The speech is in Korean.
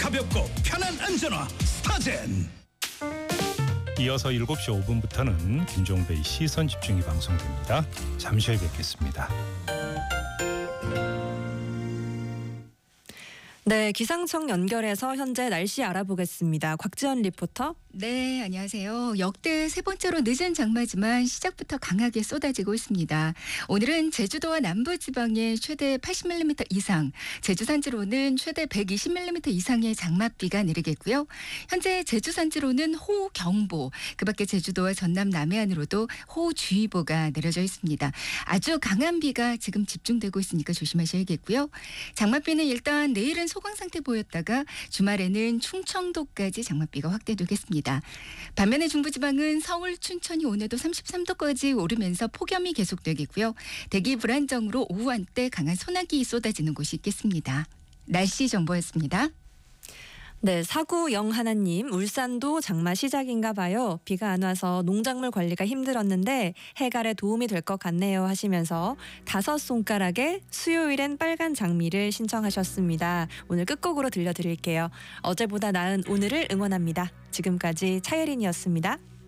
가볍고 편한 안전화 스타젠. 이어서 7시 5분부터는 김종배의 시선집중이 방송됩니다. 잠시 후에 뵙겠습니다. 네, 기상청 연결해서 현재 날씨 알아보겠습니다. 곽지연 리포터. 네, 안녕하세요. 역대 세 번째로 늦은 장마지만 시작부터 강하게 쏟아지고 있습니다. 오늘은 제주도와 남부지방에 최대 80mm 이상, 제주 산지로는 최대 120mm 이상의 장맛비가 내리겠고요. 현재 제주 산지로는 호우경보, 그밖에 제주도와 전남 남해안으로도 호우주의보가 내려져 있습니다. 아주 강한 비가 지금 집중되고 있으니까 조심하셔야겠고요. 장맛비는 일단 내일은 소강 상태 보였다가 주말에는 충청도까지 장맛비가 확대되겠습니다. 반면에 중부지방은 서울, 춘천이 오늘도 33도까지 오르면서 폭염이 계속되겠고요. 대기 불안정으로 오후 한때 강한 소나기 쏟아지는 곳이 있겠습니다. 날씨 정보였습니다. 네, 사구영 하나님, 울산도 장마 시작인가 봐요. 비가 안 와서 농작물 관리가 힘들었는데 해갈에 도움이 될 것 같네요 하시면서 5손가락에 수요일엔 빨간 장미를 신청하셨습니다. 오늘 끝곡으로 들려드릴게요. 어제보다 나은 오늘을 응원합니다. 지금까지 차예린이었습니다.